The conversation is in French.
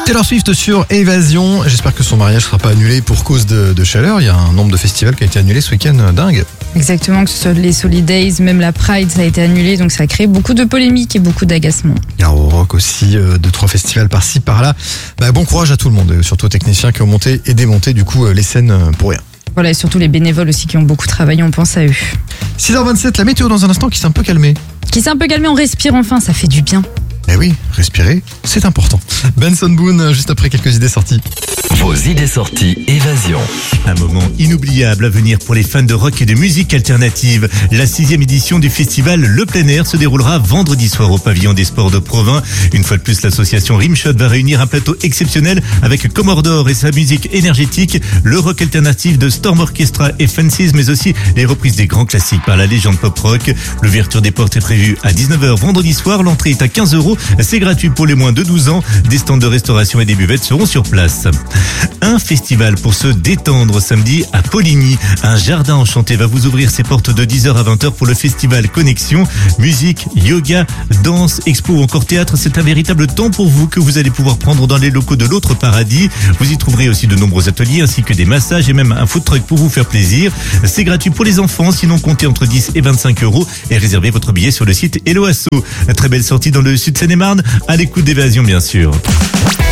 Taylor Swift sur Évasion. J'espère que son mariage ne sera pas annulé pour cause de chaleur. Il y a un nombre de festivals qui a été annulé ce week-end, dingue. Exactement, que ce soit les Solidays, même la Pride, ça a été annulé. Donc ça a créé beaucoup de polémiques et beaucoup d'agacements. Il y a au rock aussi 2-3 festivals par-ci, par-là. Bon courage à tout le monde, surtout aux techniciens qui ont monté et démonté du coup les scènes pour rien. Voilà, et surtout les bénévoles aussi qui ont beaucoup travaillé, on pense à eux. 6h27, la météo dans un instant qui s'est un peu calmée. Qui s'est un peu calmé, on respire enfin, ça fait du bien. Eh oui, respirer, c'est important. Benson Boone, juste après quelques idées sorties. Vos idées sorties, Évasion. Un moment inoubliable à venir pour les fans de rock et de musique alternative. La 6e édition du festival Le Plein Air se déroulera vendredi soir au pavillon des sports de Provins. Une fois de plus, l'association Rimshot va réunir un plateau exceptionnel avec Commodore et sa musique énergétique, le rock alternatif de Storm Orchestra et Fences, mais aussi les reprises des grands classiques par la légende pop rock. L'ouverture des portes est prévue à 19h vendredi soir. L'entrée est à 15 €. C'est gratuit pour les moins de 12 ans. Des stands de restauration et des buvettes seront sur place. Un festival pour se détendre samedi à Poligny. Un jardin enchanté va vous ouvrir ses portes de 10h à 20h pour le festival Connexion. Musique, yoga, danse, expo ou encore théâtre, c'est un véritable temps pour vous que vous allez pouvoir prendre dans les locaux de l'autre paradis. Vous y trouverez aussi de nombreux ateliers ainsi que des massages et même un food truck pour vous faire plaisir. C'est gratuit pour les enfants, sinon comptez entre 10 et 25 € et réservez votre billet sur le site Hello Asso. Très belle sortie dans le sud Seine-et-Marne, à l'écoute d'Évasion bien sûr.